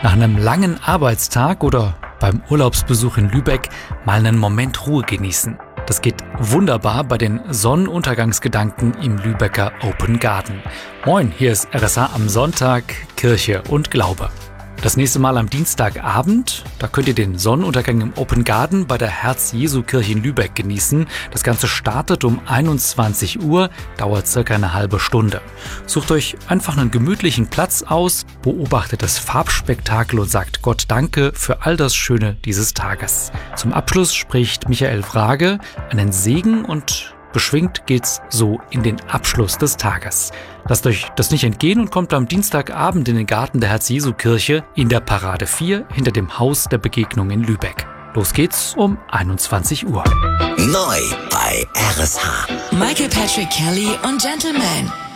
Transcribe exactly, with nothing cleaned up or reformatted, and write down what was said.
Nach einem langen Arbeitstag oder beim Urlaubsbesuch in Lübeck mal einen Moment Ruhe genießen. Das geht wunderbar bei den Sonnenuntergangsgedanken im Lübecker Open Garden. Moin, hier ist R S H am Sonntag, Kirche und Glaube. Das nächste Mal am Dienstagabend, da könnt ihr den Sonnenuntergang im Open Garden bei der Herz-Jesu-Kirche in Lübeck genießen. Das Ganze startet um einundzwanzig Uhr, dauert circa eine halbe Stunde. Sucht euch einfach einen gemütlichen Platz aus, beobachtet das Farbspektakel und sagt Gott Danke für all das Schöne dieses Tages. Zum Abschluss spricht Michael Frage einen Segen und beschwingt geht's so in den Abschluss des Tages. Lasst euch das nicht entgehen und kommt am Dienstagabend in den Garten der Herz-Jesu-Kirche in der Parade vier hinter dem Haus der Begegnung in Lübeck. Los geht's um einundzwanzig Uhr. Neu bei R S H. Michael Patrick Kelly und Gentleman.